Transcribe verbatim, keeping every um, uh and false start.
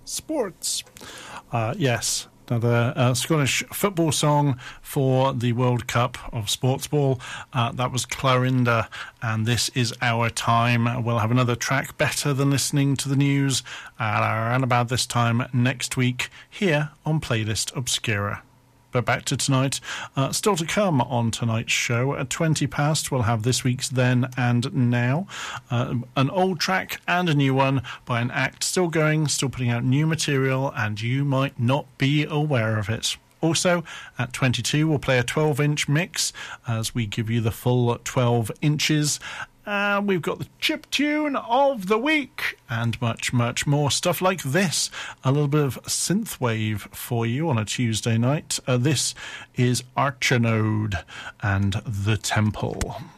sports. Uh, yes, another uh, Scottish football song for the World Cup of Sports Ball. Uh, that was Clarinda, and This Is Our Time. We'll have another track better than listening to the news uh, around about this time next week here on Playlist Obscura. But back to tonight. Uh, still to come on tonight's show. At twenty past, we'll have this week's Then and Now. Uh, an old track and a new one by an act still going, still putting out new material, and you might not be aware of it. Also, at twenty-two, we'll play a twelve-inch mix as we give you the full twelve inches. And we've got the chip tune of the week and much, much more stuff like this. A little bit of synthwave for you on a Tuesday night. Uh, this is Archanode and The Temple.